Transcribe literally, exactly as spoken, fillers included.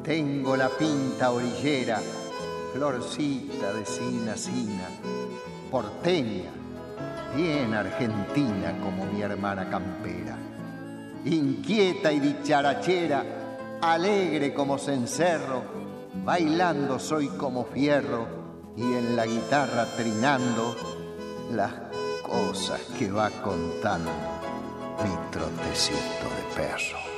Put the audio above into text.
Tengo la pinta orillera, florcita de sina sina, porteña, bien argentina como mi hermana campera. Inquieta y dicharachera, alegre como cencerro, bailando soy como fierro y en la guitarra trinando las cosas que va contando mi trotecito de perro.